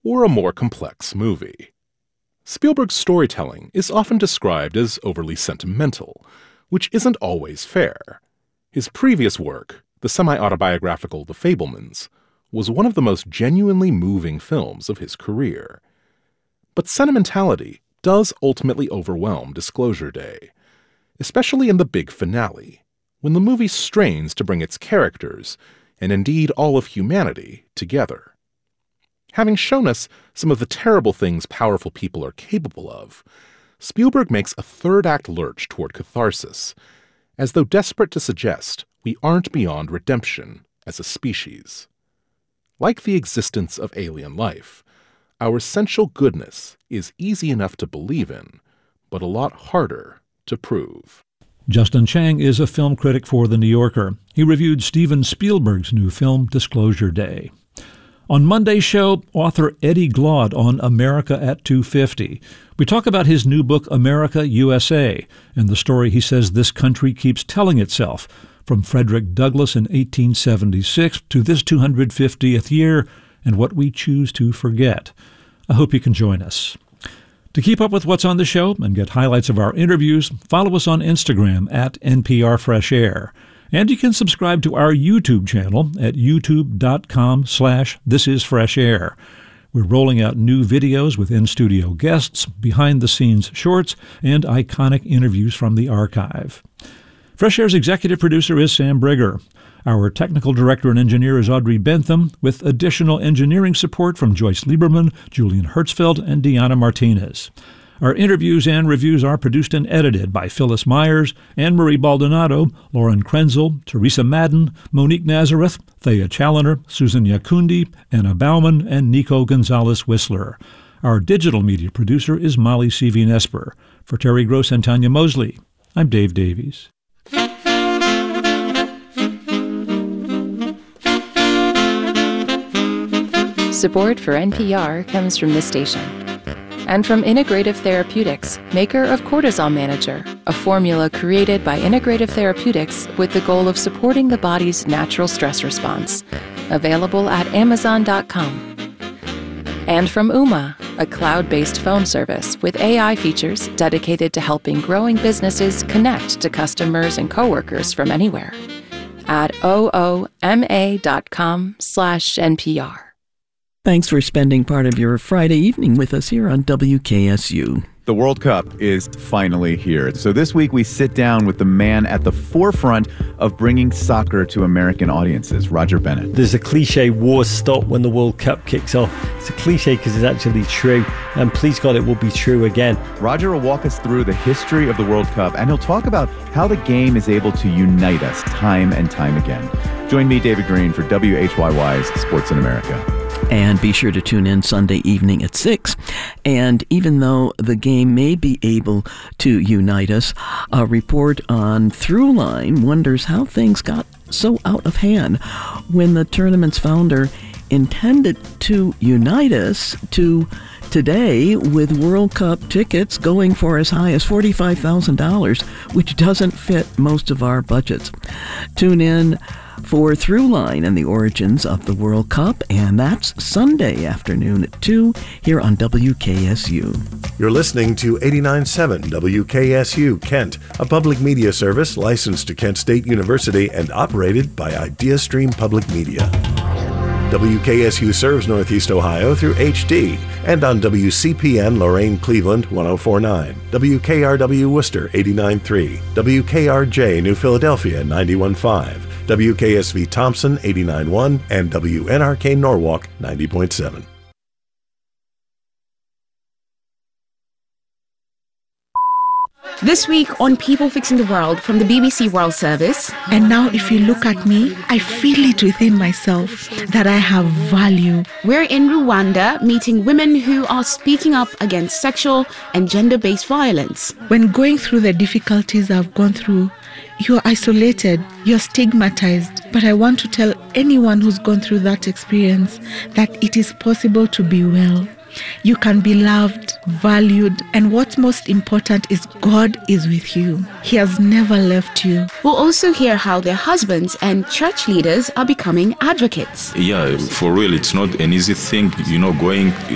or a more complex movie. Spielberg's storytelling is often described as overly sentimental, which isn't always fair. His previous work, the semi-autobiographical The Fabelmans, was one of the most genuinely moving films of his career. But sentimentality does ultimately overwhelm Disclosure Day, especially in the big finale, when the movie strains to bring its characters, and indeed all of humanity, together. Having shown us some of the terrible things powerful people are capable of, Spielberg makes a third-act lurch toward catharsis, as though desperate to suggest we aren't beyond redemption as a species. Like the existence of alien life, our essential goodness is easy enough to believe in, but a lot harder to prove. Justin Chang is a film critic for The New Yorker. He reviewed Steven Spielberg's new film, Disclosure Day. On Monday's show, author Eddie Glaude on America at 250. We talk about his new book, America, USA, and the story he says this country keeps telling itself, from Frederick Douglass in 1876 to this 250th year, and what we choose to forget. I hope you can join us. To keep up with what's on the show and get highlights of our interviews, follow us on Instagram at NPR Fresh Air. And you can subscribe to our YouTube channel at youtube.com/thisisfreshair. We're rolling out new videos with in-studio guests, behind-the-scenes shorts, and iconic interviews from the archive. Fresh Air's executive producer is Sam Brigger. Our technical director and engineer is Audrey Bentham, with additional engineering support from Joyce Lieberman, Julian Hertzfeld, and Deanna Martinez. Our interviews and reviews are produced and edited by Phyllis Myers, Anne-Marie Baldonado, Lauren Krenzel, Teresa Madden, Monique Nazareth, Thea Challoner, Susan Yakundi, Anna Bauman, and Nico Gonzalez-Whistler. Our digital media producer is Molly Seavy-Nesper. For Terry Gross and Tanya Mosley, I'm Dave Davies. Support for NPR comes from this station. And from Integrative Therapeutics, maker of Cortisol Manager, a formula created by Integrative Therapeutics with the goal of supporting the body's natural stress response. Available at Amazon.com. And from Ooma, a cloud-based phone service with AI features dedicated to helping growing businesses connect to customers and coworkers from anywhere. At ooma.com/NPR. Thanks for spending part of your Friday evening with us here on WKSU. The World Cup is finally here. So this week we sit down with the man at the forefront of bringing soccer to American audiences, Roger Bennett. There's a cliche, wars stop when the World Cup kicks off. It's a cliche because it's actually true, and please God it will be true again. Roger will walk us through the history of the World Cup, and he'll talk about how the game is able to unite us time and time again. Join me, David Green, for WHYY's Sports in America. And be sure to tune in Sunday evening at 6. And even though the game may be able to unite us, a report on Throughline wonders how things got so out of hand when the tournament's founder intended to unite us to today with World Cup tickets going for as high as $45,000, which doesn't fit most of our budgets. Tune in for Throughline and the origins of the World Cup, and that's Sunday afternoon at 2 here on WKSU. You're listening to 89.7 WKSU Kent, a public media service licensed to Kent State University and operated by IdeaStream Public Media. WKSU serves Northeast Ohio through HD and on WCPN Lorain Cleveland 104.9, WKRW Worcester 89.3, WKRJ New Philadelphia 91.5, WKSV Thompson 89.1, and WNRK Norwalk 90.7. This week on People Fixing the World from the BBC World Service. And now if you look at me, I feel it within myself that I have value. We're in Rwanda meeting women who are speaking up against sexual and gender-based violence. When going through the difficulties I've gone through, you're isolated, you're stigmatized. But I want to tell anyone who's gone through that experience that it is possible to be well. You can be loved, valued, and what's most important is God is with you. He has never left you. We'll also hear how their husbands and church leaders are becoming advocates. Yeah, for real, it's not an easy thing, going